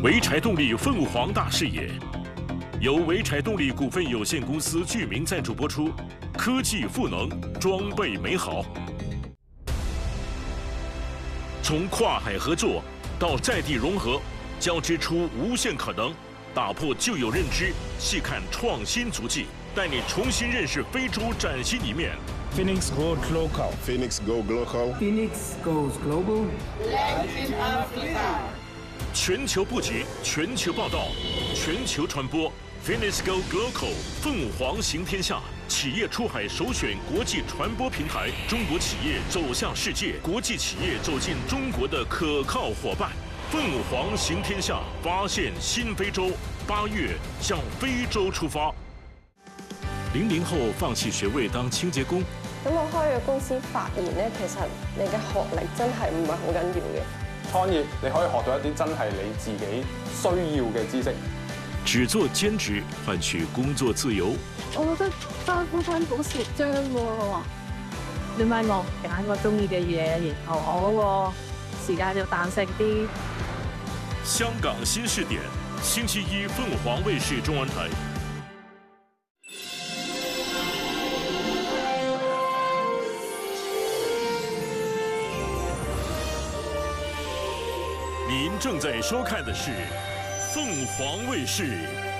潍柴动力凤凰大视野，由潍柴动力股份有限公司剧名赞助播出。科技赋能，装备美好。从跨海合作到在地融合，交织出无限可能。打破旧有认知，细看创新足迹，带你重新认识非洲崭新一面。 Phoenix Goes Local. Phoenix Go Global. Phoenix Goes Global. Latin Africa. 全球布局，全球报道，全球传播。Phoenix Go Global， 凤凰行天下，企业出海首选国际传播平台，中国企业走向世界，国际企业走进中国的可靠伙伴。凤凰行天下，发现新非洲。8月向非洲出發。00後放棄學位當清潔工。 咁我開嘅公司發現咧，其實你嘅學歷真係唔係好緊要嘅。 創業你可以學到一啲真係你自己需要嘅知識。 只做兼職換取工作自由。 我覺得返工好蝕張喎。你咪我揀我中意嘅嘢，然後我嗰個時間要彈性啲。 香港新視點，星期一鳳凰衛視中文台。您正在收看的是凤凰卫视。